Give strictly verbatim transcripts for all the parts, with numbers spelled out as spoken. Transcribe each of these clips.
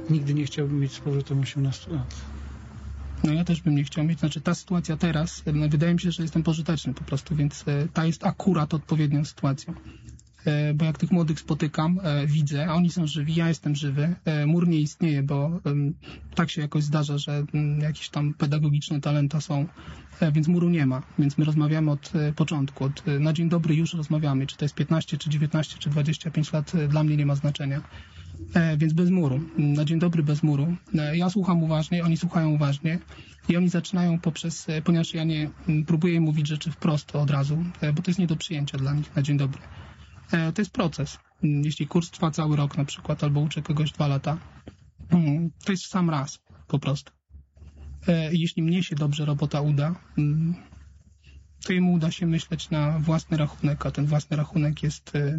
Nigdy nie chciałbym mieć z powrotem osiemnastu lat. No ja też bym nie chciał mieć, znaczy ta sytuacja teraz, no, wydaje mi się, że jestem pożyteczny po prostu, więc e, ta jest akurat odpowiednią sytuacją. E, bo jak tych młodych spotykam, e, widzę, a oni są żywi, ja jestem żywy, e, mur nie istnieje, bo e, tak się jakoś zdarza, że m, jakieś tam pedagogiczne talenta są, e, więc muru nie ma, więc my rozmawiamy od e, początku, od, e, na dzień dobry już rozmawiamy, czy to jest piętnaście, czy dziewiętnaście, czy dwadzieścia pięć lat, e, dla mnie nie ma znaczenia. E, więc bez muru, na dzień dobry bez muru. E, ja słucham uważnie, oni słuchają uważnie i oni zaczynają poprzez, e, ponieważ ja nie m, próbuję mówić rzeczy wprost od razu, e, bo to jest nie do przyjęcia dla nich na dzień dobry. E, to jest proces. Mm, Jeśli kurs trwa cały rok na przykład, albo uczę kogoś dwa lata, mm, to jest w sam raz po prostu. E, jeśli mnie się dobrze robota uda, mm, to jemu uda się myśleć na własny rachunek, a ten własny rachunek jest... E,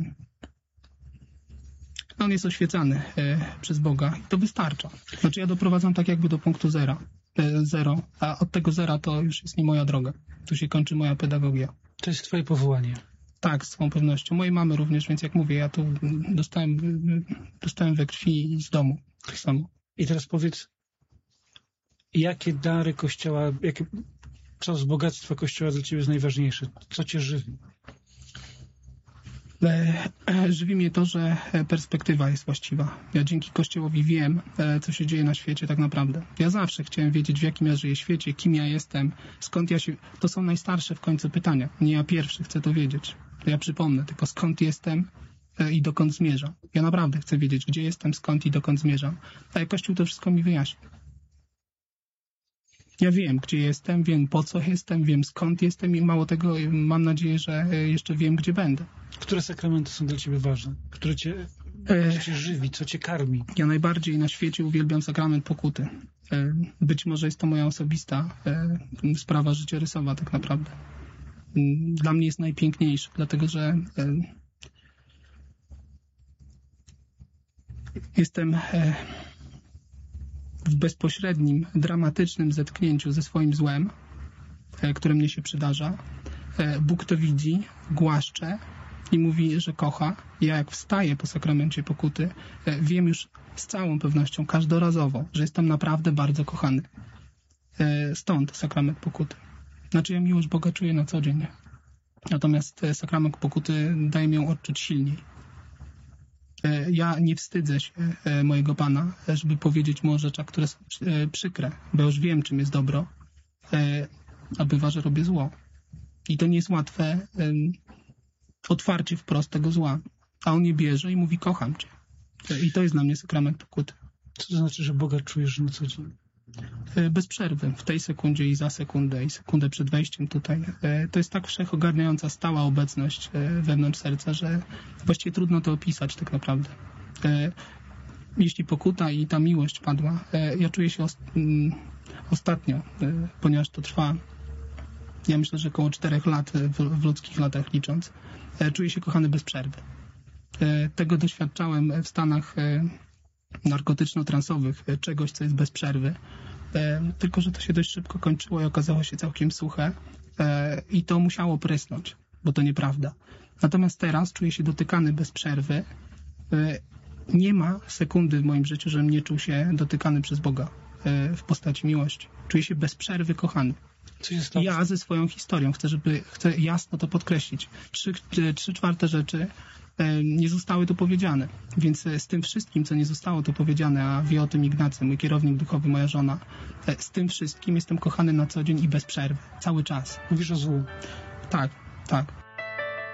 on jest oświecany e, przez Boga i to wystarcza. Znaczy ja doprowadzam tak jakby do punktu zera, e, zero, a od tego zera to już jest nie moja droga. Tu się kończy moja pedagogia. To jest twoje powołanie. Tak, z całą pewnością. Mojej mamy również, więc jak mówię, ja tu dostałem, dostałem we krwi i z domu tak samo. I teraz powiedz, jakie dary Kościoła, jakie, co z bogactwa Kościoła dla ciebie jest najważniejsze? Co cię żywi? Żywi mnie to, że perspektywa jest właściwa. Ja dzięki Kościołowi wiem, co się dzieje na świecie tak naprawdę. Ja zawsze chciałem wiedzieć, w jakim ja żyję świecie, kim ja jestem, skąd ja się... To są najstarsze w końcu pytania. Nie ja pierwszy chcę to wiedzieć. Ja przypomnę tylko, skąd jestem i dokąd zmierzam. Ja naprawdę chcę wiedzieć, gdzie jestem, skąd i dokąd zmierzam. A Kościół to wszystko mi wyjaśni. Ja wiem, gdzie jestem, wiem, po co jestem, wiem, skąd jestem i mało tego, mam nadzieję, że jeszcze wiem, gdzie będę. Które sakramenty są dla ciebie ważne? Które cię, co cię żywi, co cię karmi? Ja najbardziej na świecie uwielbiam sakrament pokuty. Być może jest to moja osobista sprawa życiorysowa tak naprawdę. Dla mnie jest najpiękniejszy, dlatego że jestem w bezpośrednim, dramatycznym zetknięciu ze swoim złem, które mnie się przydarza. Bóg to widzi, głaszcze i mówi, że kocha. Ja jak wstaję po sakramencie pokuty, wiem już z całą pewnością, każdorazowo, że jestem naprawdę bardzo kochany. Stąd sakrament pokuty. Znaczy ja miłość Boga czuję na co dzień. Natomiast sakrament pokuty daje mi ją odczuć silniej. Ja nie wstydzę się mojego Pana, żeby powiedzieć mu o rzeczach, które są przykre, bo już wiem, czym jest dobro, a bywa, że robię zło. I to nie jest łatwe otwarcie wprost tego zła. A on je bierze i mówi, kocham cię. I to jest dla mnie sakrament pokuty. Co to znaczy, że Boga czujesz na co dzień? Bez przerwy, w tej sekundzie i za sekundę, i sekundę przed wejściem tutaj. To jest tak wszechogarniająca stała obecność wewnątrz serca, że właściwie trudno to opisać tak naprawdę. Jeśli pokuta i ta miłość padła, ja czuję się ostatnio, ponieważ to trwa, ja myślę, że około czterech lat, w ludzkich latach licząc, czuję się kochany bez przerwy. Tego doświadczałem w stanach narkotyczno-transowych, czegoś, co jest bez przerwy. E, tylko, że to się dość szybko kończyło i okazało się całkiem suche e, i to musiało prysnąć, bo to nieprawda. Natomiast teraz czuję się dotykany bez przerwy. E, nie ma sekundy w moim życiu, żebym nie czuł się dotykany przez Boga e, w postaci miłości. Czuję się bez przerwy kochany. Co jest ja ze swoją historią chcę, żeby, chcę jasno to podkreślić. Trzy, trzy czwarte rzeczy nie zostały tu powiedziane. Więc z tym wszystkim, co nie zostało tu powiedziane, a wie o tym Ignacy, mój kierownik duchowy, moja żona, z tym wszystkim jestem kochany na co dzień i bez przerwy. Cały czas. Mówisz o złu. Tak, tak.